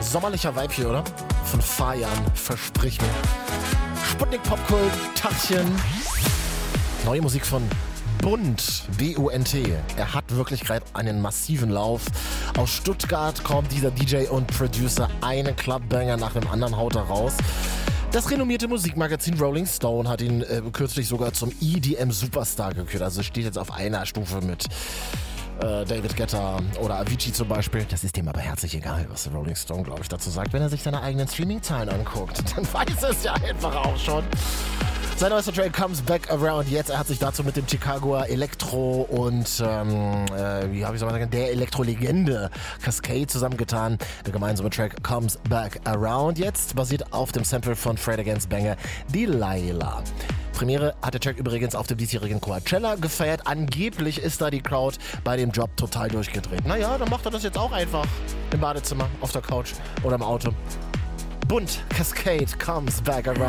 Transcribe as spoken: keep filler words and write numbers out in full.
Sommerlicher Vibe hier, oder? Von Fajan, versprich mir. Sputnik Popkult, Tachchen. Neue Musik von Bunt, B U N T. Er hat wirklich gerade einen massiven Lauf. Aus Stuttgart kommt dieser D J und Producer, einen Clubbanger nach dem anderen haut er raus. Das renommierte Musikmagazin Rolling Stone hat ihn äh, kürzlich sogar zum E D M-Superstar gekürt. Also steht jetzt auf einer Stufe mit äh, David Guetta oder Avicii zum Beispiel. Das ist dem aber herzlich egal, was Rolling Stone, glaube ich, dazu sagt. Wenn er sich seine eigenen Streaming-Zahlen anguckt, dann weiß er es ja einfach auch schon. Sein neuester Track Comes Back Around jetzt. Er hat sich dazu mit dem Chicagoer Elektro und ähm, äh, wie habe ich soll man sagen, der Elektro-Legende Cascade zusammengetan. Der gemeinsame Track Comes Back Around jetzt basiert auf dem Sample von Fred Against Banger Delilah. Premiere hat der Track übrigens auf dem diesjährigen Coachella gefeiert. Angeblich ist da die Crowd bei dem Job total durchgedreht. Naja, dann macht er das jetzt auch einfach im Badezimmer, auf der Couch oder im Auto. Bunt, Cascade Comes Back Around.